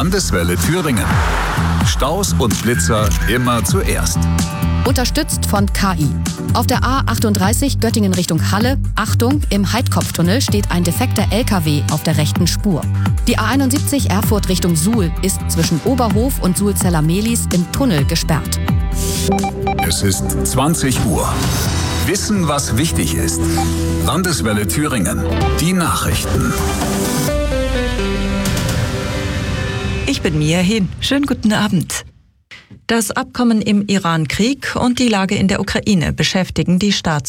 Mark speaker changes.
Speaker 1: Landeswelle Thüringen. Staus und Blitzer immer zuerst.
Speaker 2: Unterstützt von KI. Auf der A38 Göttingen Richtung Halle, Achtung, im Heidkopftunnel steht ein defekter LKW auf der rechten Spur. Die A71 Erfurt Richtung Suhl ist zwischen Oberhof und Suhlzeller-Mehlis im Tunnel gesperrt.
Speaker 1: Es ist 20 Uhr. Wissen, was wichtig ist. Landeswelle Thüringen. Die Nachrichten.
Speaker 3: Ich bin Mia Hehn. Schönen guten Abend. Das Abkommen im Iran-Krieg und die Lage in der Ukraine beschäftigen die